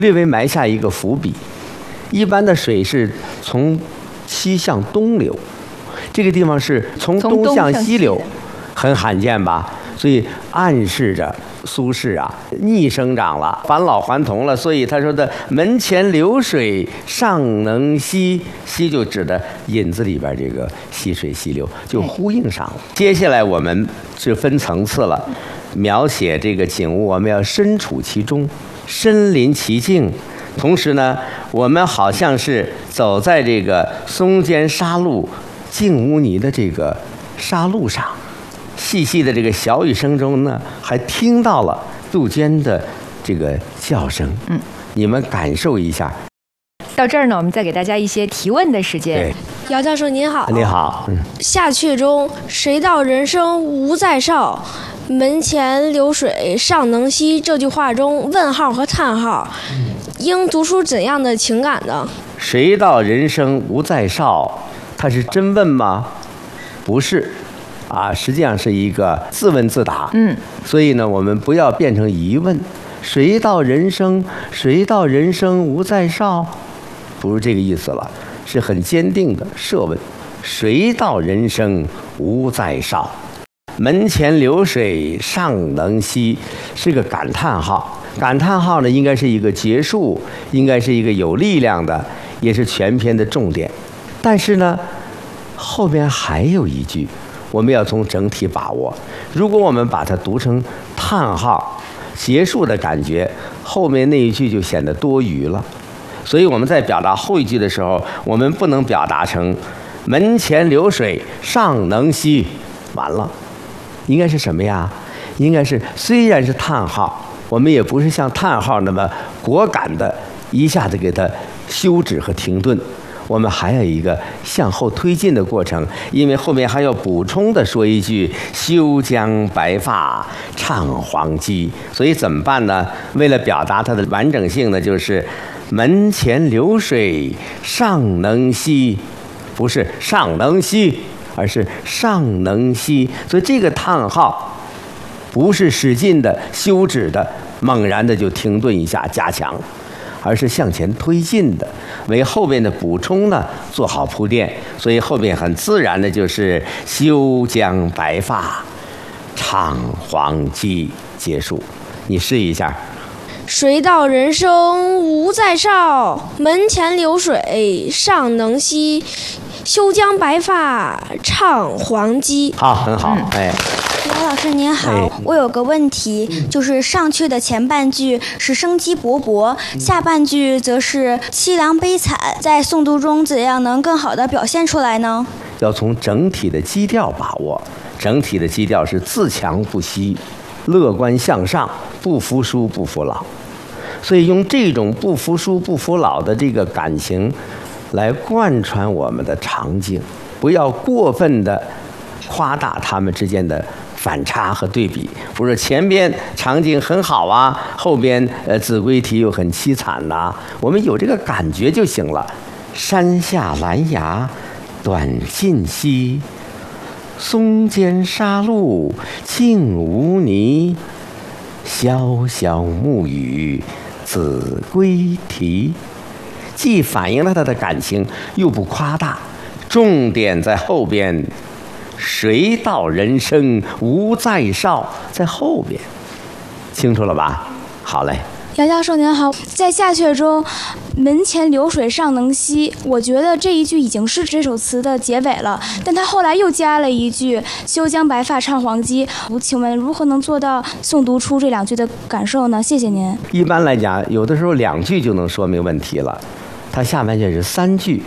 略微埋下一个伏笔。一般的水是从西向东流，这个地方是从东向西流，很罕见吧？所以暗示着苏轼啊逆生长了，返老还童了。所以他说的“门前流水尚能西”，西就指的引子里边这个溪水溪流，就呼应上了。接下来我们是分层次了，描写这个景物，我们要身处其中，身临其境。同时呢，我们好像是走在这个松间沙路、净污泥的这个沙路上，细细的这个小雨声中呢，还听到了杜鹃的这个叫声。你们感受一下。 到这儿呢，我们再给大家一些提问的时间。 姚教授您好。 你好。 下阙中“谁道人生无再少，门前流水尚能西”这句话中，问号和叹号，应读出怎样的情感呢？ 谁道人生无再少，他是真问吗？不是，实际上是一个自问自答。所以呢，我们不要变成疑问。谁道人生无再少，不是这个意思了，是很坚定的设问。谁道人生无再少，门前流水尚能西，是个感叹号。感叹号呢，应该是一个结束，应该是一个有力量的，也是全篇的重点。但是呢，后边还有一句，我们要从整体把握。如果我们把它读成叹号结束的感觉，后面那一句就显得多余了。所以我们在表达后一句的时候，我们不能表达成门前流水尚能西，完了，应该是什么呀？应该是虽然是叹号，我们也不是像叹号那么果敢的一下子给它休止和停顿，我们还有一个向后推进的过程，因为后面还要补充的说一句休将白发唱黄鸡。所以怎么办呢？为了表达它的完整性呢，就是门前流水尚能西，不是尚能西，而是尚能西。所以这个叹号不是使劲的休止的猛然的就停顿一下加强，而是向前推进的，为后边的补充呢做好铺垫。所以后边很自然的就是休将白发唱黄鸡结束。你试一下。 谁道人生无再少，门前流水尚能西，休将白发唱黄鸡。 好，很好。 姚老师您好，我有个问题，就是上阙的前半句是生机勃勃，下半句则是凄凉悲惨，在诵读中怎样能更好地表现出来呢？ 要从整体的基调把握，整体的基调是自强不息，乐观向上，不服输不服老。所以用这种不服输不服老的这个感情来贯穿我们的场景，不要过分的夸大他们之间的反差和对比。不是前边场景很好啊，后边子规题又很凄惨呐，我们有这个感觉就行了。山下兰芽短尽稀，松间沙路净无泥，潇潇暮雨子规题。既反映了他的感情，又不夸大，重点在后边。谁道人生无再少，在后边，清楚了吧？好嘞。 姚教授您好，在下阙中门前流水尚能西，我觉得这一句已经是这首词的结尾了，但他后来又加了一句休将白发唱黄鸡。请问如何能做到诵读出这两句的感受呢？谢谢您。 一般来讲，有的时候2句就能说明问题了，它下半句是3句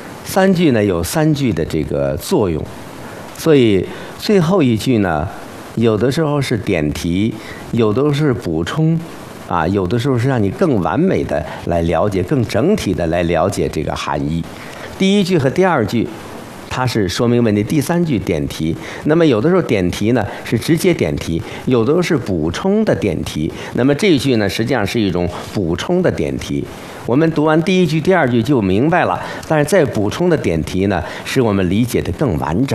，3句呢有3句的这个作用，所以最后一句呢，有的时候是点题，有的是补充。有的时候是让你更完美的来了解，更整体的来了解这个含义。第一句和第2句它是说明问题，第3句点题。那么有的时候点题呢是直接点题，有的时候是补充的点题。那么这一句呢实际上是一种补充的点题。我们读完第1句第2句就明白了，但是再补充的点题呢使我们理解的更完整。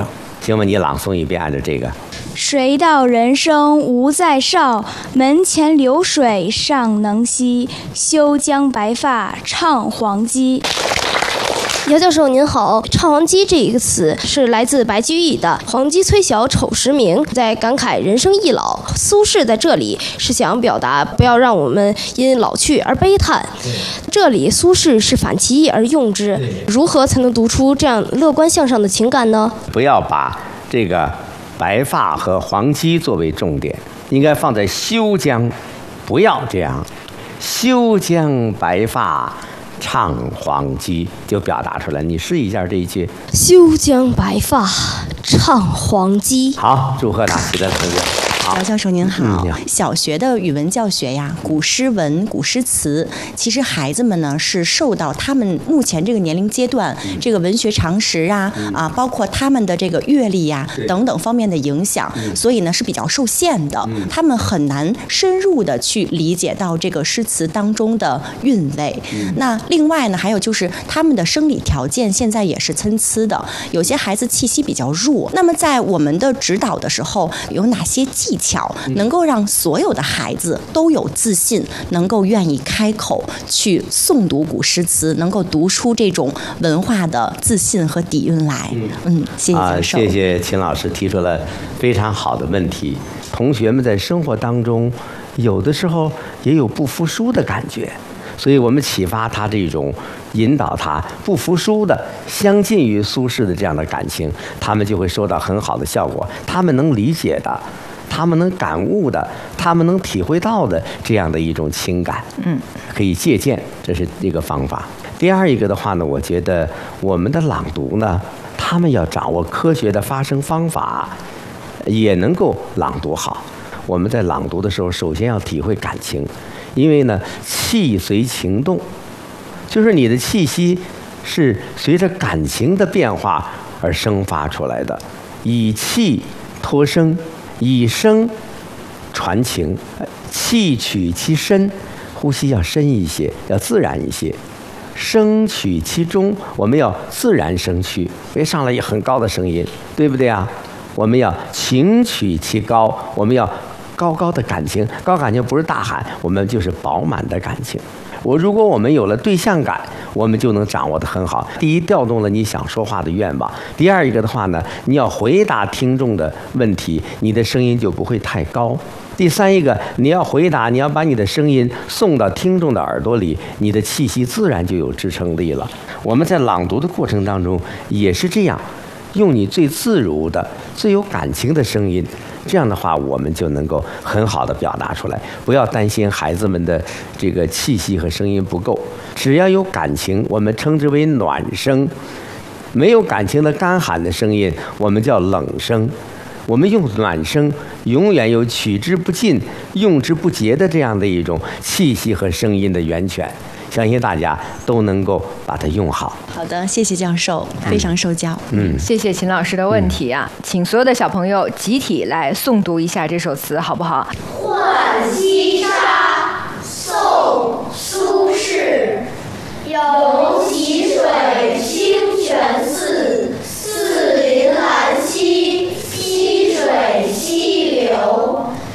请问你朗诵一遍，按照这个。 谁道人生无再少，门前流水尚能西。休将白发唱黄鸡。 姚教授您好，唱黄鸡这一个词是来自白居易的“黄鸡虽小丑时鸣”，在感慨人生易老。苏轼在这里是想表达不要让我们因老去而悲叹。这里苏轼是反其意而用之，如何才能读出这样乐观向上的情感呢？ 不要把这个白发和黄鸡作为重点，应该放在休将，不要这样。休将白发唱黄鸡，就表达出来。你试一下这一句。 休将白发唱黄鸡。 好，祝贺他，其他同学。 姚教授您好，小学的语文教学呀，古诗文、古诗词，其实孩子们呢是受到他们目前这个年龄阶段这个文学常识包括他们的这个阅历等等方面的影响，所以呢是比较受限的，他们很难深入的去理解到这个诗词当中的韵味。那另外呢，还有就是他们的生理条件现在也是参差的，有些孩子气息比较弱，那么在我们的指导的时候，有哪些技巧能够让所有的孩子都有自信，能够愿意开口去诵读古诗词，能够读出这种文化的自信和底蕴来？谢谢教授。 谢谢秦老师提出了非常好的问题。同学们在生活当中，有的时候也有不服输的感觉，所以我们启发他这种，引导他不服输的，相近于苏轼的这样的感情，他们就会收到很好的效果。他们能理解的，他们能感悟的，他们能体会到的这样的一种情感，可以借鉴，这是一个方法。第二一个的话呢，我觉得我们的朗读呢，他们要掌握科学的发声方法，也能够朗读好。我们在朗读的时候，首先要体会感情，因为呢，气随情动，就是你的气息是随着感情的变化而生发出来的，以气托声，以声传情，气取其深，呼吸要深一些，要自然一些。声取其中，我们要自然声区，别上来一很高的声音，对不对啊？我们要情取其高，我们要高高的感情，高感情不是大喊，我们就是饱满的感情。如果我们有了对象感，我们就能掌握得很好。第一，调动了你想说话的愿望；第二一个的话呢，你要回答听众的问题，你的声音就不会太高；第三一个，你要回答，你要把你的声音送到听众的耳朵里，你的气息自然就有支撑力了。我们在朗读的过程当中也是这样，用你最自如的、最有感情的声音，这样的话我们就能够很好的表达出来。不要担心孩子们的这个气息和声音不够，只要有感情，我们称之为暖声；没有感情的干喊的声音，我们叫冷声。我们用暖声，永远有取之不尽、用之不竭的这样的一种气息和声音的源泉。相信大家都能够把它用好。 好的，谢谢教授，非常受教。 谢谢秦老师的问题啊，请所有的小朋友集体来诵读一下这首词，好不好？ 浣溪沙，宋·苏轼。